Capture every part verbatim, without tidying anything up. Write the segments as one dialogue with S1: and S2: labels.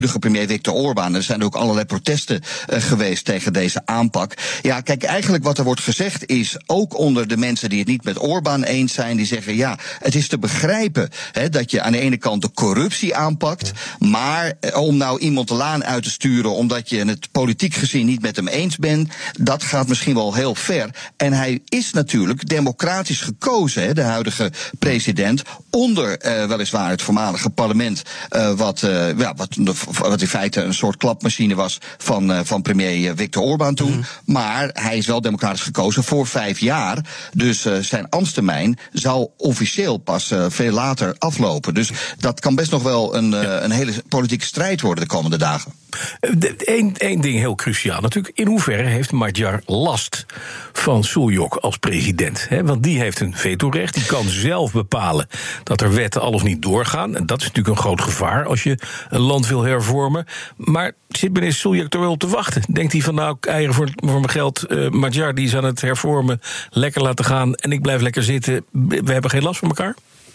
S1: de premier Viktor Orbán. Er zijn ook allerlei protesten uh, geweest tegen deze aanpak. Ja, kijk, eigenlijk wat er wordt gezegd is, ook onder de mensen die het niet met Orbán eens zijn, die zeggen, ja, het is te begrijpen hè, dat je aan de ene kant de corruptie aanpakt, maar uh, om nou iemand de laan uit te sturen omdat je het politiek gezien niet met hem eens bent, dat gaat misschien wel heel ver. En hij is natuurlijk democratisch gekozen, hè, de huidige president, onder uh, weliswaar het voormalige parlement, uh, wat, uh, ja, wat, wat in feite een soort klapmachine was van, uh, van premier Viktor Orbán toen. Mm. Maar hij is wel democratisch gekozen voor vijf jaar. Dus uh, zijn ambtstermijn zou officieel pas uh, veel later aflopen. Dus dat kan best nog wel een, uh, een hele politieke strijd worden de komende dagen.
S2: Eén één ding heel cruciaal natuurlijk. In hoeverre heeft Magyar last van Suljok als president? He, want die heeft een vetorecht. Die kan zelf bepalen dat er wetten al of niet doorgaan. En dat is natuurlijk een groot gevaar als je een land wil hervormen. Maar zit meneer Suljok er wel op te wachten? Denkt hij van nou, eieren voor, voor mijn geld. Uh, Magyar die is aan het hervormen. Lekker laten gaan en ik blijf lekker zitten. We hebben geen last van elkaar?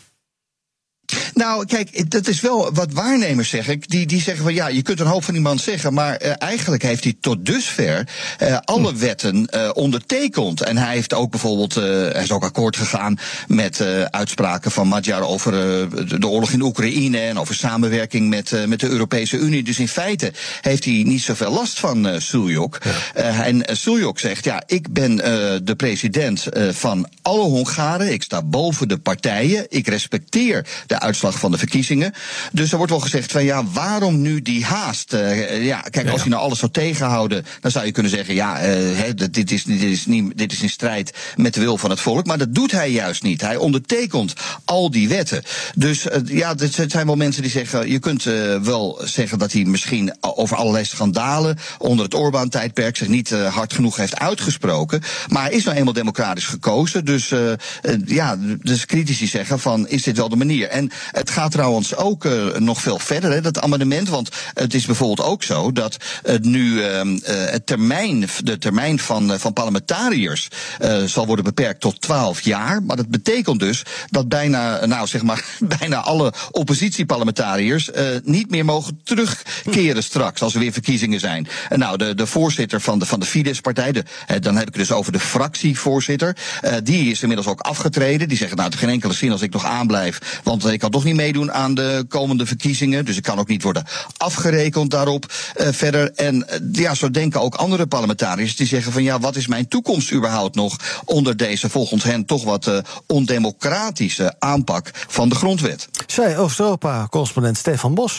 S1: Nou, kijk, dat is wel wat waarnemers zeggen. Die, die zeggen van ja, je kunt een hoop van die man zeggen, maar uh, eigenlijk heeft hij tot dusver uh, alle wetten uh, ondertekend. En hij heeft ook bijvoorbeeld, uh, hij is ook akkoord gegaan met uh, uitspraken van Magyar over uh, de oorlog in Oekraïne en over samenwerking met, uh, met de Europese Unie. Dus in feite heeft hij niet zoveel last van uh, Suljok. Ja. Uh, en uh, Suljok zegt, ja, ik ben uh, de president uh, van alle Hongaren. Ik sta boven de partijen. Ik respecteer de uitslag van de verkiezingen. Dus er wordt wel gezegd van ja, waarom nu die haast? Uh, ja, kijk, als hij nou alles zou tegenhouden, dan zou je kunnen zeggen ja, uh, he, dit, is, dit, is niet, dit is in strijd met de wil van het volk. Maar dat doet hij juist niet. Hij ondertekent al die wetten. Dus uh, ja, er zijn wel mensen die zeggen, je kunt uh, wel zeggen dat hij misschien over allerlei schandalen onder het Orbán-tijdperk zich niet uh, hard genoeg heeft uitgesproken. Maar hij is nou eenmaal democratisch gekozen. Dus uh, uh, ja, dus critici zeggen van, is dit wel de manier? En het gaat trouwens ook uh, nog veel verder, hè, dat amendement. Want het is bijvoorbeeld ook zo dat uh, nu uh, het termijn, de termijn van, uh, van parlementariërs uh, zal worden beperkt tot twaalf jaar. Maar dat betekent dus dat bijna, nou zeg maar, bijna alle oppositieparlementariërs uh, niet meer mogen terugkeren straks als er weer verkiezingen zijn. En nou, de, de voorzitter van de, van de Fidesz-partij, de, uh, dan heb ik het dus over de fractievoorzitter, uh, die is inmiddels ook afgetreden. Die zeggen, nou, het heeft geen enkele zin als ik nog aanblijf, want ik kan toch niet meedoen aan de komende verkiezingen. Dus ik kan ook niet worden afgerekend daarop uh, verder. En uh, ja, zo denken ook andere parlementariërs die zeggen van ja, wat is mijn toekomst überhaupt nog onder deze volgens hen toch wat uh, ondemocratische aanpak van de grondwet.
S3: Zij Oost-Europa-correspondent Stefan Bos.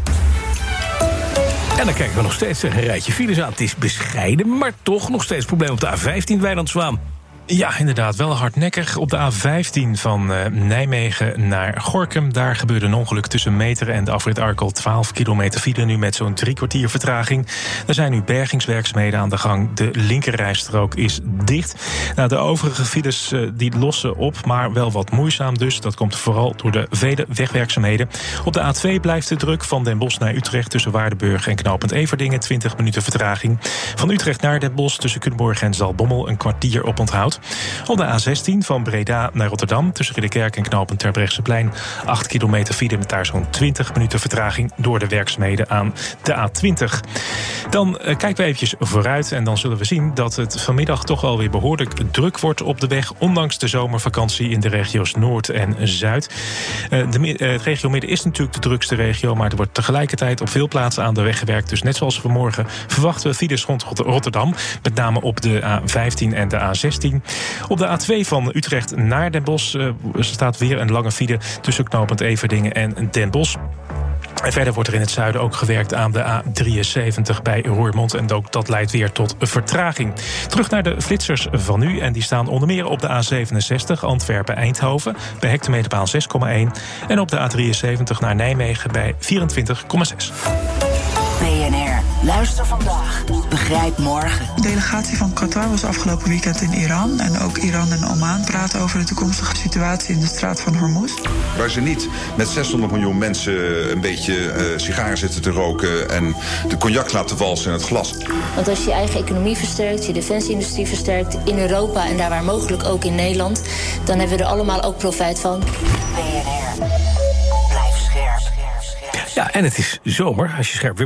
S2: En dan kijken we nog steeds tegen een rijtje files aan. Het is bescheiden, maar toch nog steeds probleem op de A vijftien, Wijnand Zwaan.
S4: Ja, inderdaad, wel hardnekkig. Op de A vijftien van uh, Nijmegen naar Gorinchem. Daar gebeurde een ongeluk tussen Meteren en de afrit Arkel. twaalf kilometer file, nu met zo'n drie kwartier vertraging. Er zijn nu bergingswerkzaamheden aan de gang. De linkerrijstrook is dicht. Nou, de overige files uh, die lossen op, maar wel wat moeizaam dus. Dat komt vooral door de vele wegwerkzaamheden. Op de A twee blijft de druk van Den Bosch naar Utrecht tussen Waardenburg en knooppunt Everdingen. twintig minuten vertraging. Van Utrecht naar Den Bosch tussen Culemborg en Zaltbommel een kwartier op onthoud. Op de A zestien van Breda naar Rotterdam tussen Ridderkerk en knooppunt Terbrechtseplein acht kilometer file met daar zo'n twintig minuten vertraging door de werkzaamheden aan de A twintig. Dan uh, kijken we eventjes vooruit en dan zullen we zien dat het vanmiddag toch wel weer behoorlijk druk wordt op de weg, ondanks de zomervakantie in de regio's Noord en Zuid. Uh, de uh, regio Midden is natuurlijk de drukste regio, maar er wordt tegelijkertijd op veel plaatsen aan de weg gewerkt. Dus net zoals vanmorgen verwachten we files rond Rotterdam, met name op de A vijftien en de A zestien. Op de A twee van Utrecht naar Den Bosch uh, staat weer een lange file tussen knooppunt Everdingen en Den Bosch. En verder wordt er in het zuiden ook gewerkt aan de A drieënzeventig bij Roermond. En ook dat leidt weer tot vertraging. Terug naar de flitsers van nu. En die staan onder meer op de A zevenenzestig Antwerpen-Eindhoven bij hectometerpaal zes komma één. En op de A drieënzeventig naar Nijmegen bij vierentwintig komma zes.
S5: B N R. Luister vandaag. Begrijp morgen.
S6: De delegatie van Qatar was afgelopen weekend in Iran. En ook Iran en Oman praten over de toekomstige situatie in de straat van Hormuz.
S7: Waar ze niet met zeshonderd miljoen mensen een beetje uh, sigaren zitten te roken en de cognac laten walsen in het glas.
S8: Want als je je eigen economie versterkt, je defensieindustrie versterkt in Europa en daar waar mogelijk ook in Nederland, dan hebben we er allemaal ook profijt van.
S5: B N R. Blijf scherp.
S2: Ja, en het is zomer, als je scherp